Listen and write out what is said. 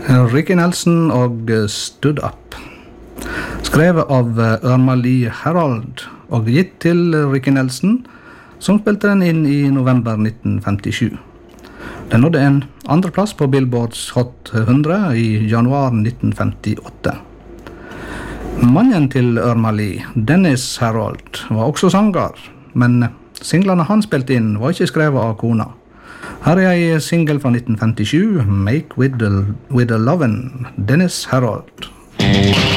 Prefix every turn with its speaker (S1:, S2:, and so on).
S1: Ricky Nelson og Stood Up. Skrevet av Irma Lee Harold og gitt til Ricky Nelson, som spilte den inn i november 1957. Den nådde en andreplass på Billboards Hot 100 i januar 1958. Mannen til Irma Lee, Dennis Harold, var også sanger, men singlene han spilte inn var ikke skrevet av kona. Her er en single fra 1957, Make With A Lovin', Dennis Harold.